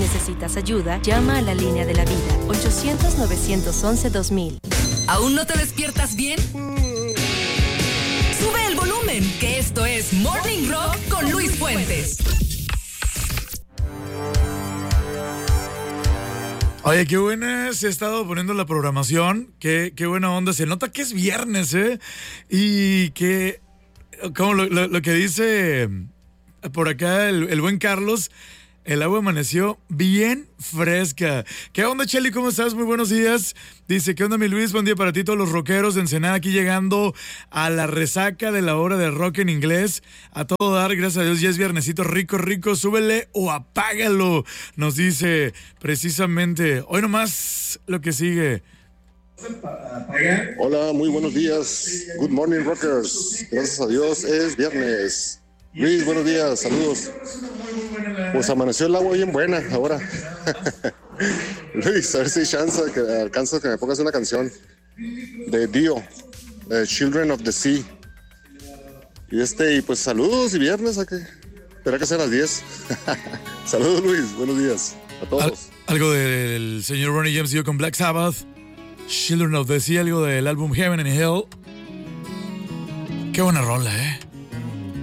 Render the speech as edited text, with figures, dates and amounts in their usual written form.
necesitas ayuda, llama a la línea de la vida, 800-911-2000. ¿Aún no te despiertas bien? Sube el volumen, que esto es Morning Rock con Luis Fuentes. Oye, qué buena se ha estado poniendo la programación, qué buena onda, se nota que es viernes, y que, como lo que dice por acá el buen Carlos, el agua amaneció bien fresca. ¿Qué onda, Cheli? ¿Cómo estás? Muy buenos días. Dice, ¿qué onda, mi Luis? Buen día para ti, todos los rockeros de Ensenada, aquí llegando a la resaca de la hora de rock en inglés. A todo dar, gracias a Dios, ya es viernesito rico, súbele o apágalo. Nos dice precisamente, hoy nomás lo que sigue. Hola, muy buenos días. Good morning, rockers. Gracias a Dios, es viernes. Luis, buenos días, saludos. Pues amaneció el agua bien buena ahora. Luis, a ver si hay chance que alcanza que me pongas una canción de Dio, Children of the Sea. Y pues saludos y viernes, tendrá que ser a las 10. Saludos, Luis, buenos días a todos. Algo del señor Ronnie James Dio con Black Sabbath, Children of the Sea, algo del álbum Heaven and Hell. Qué buena rola,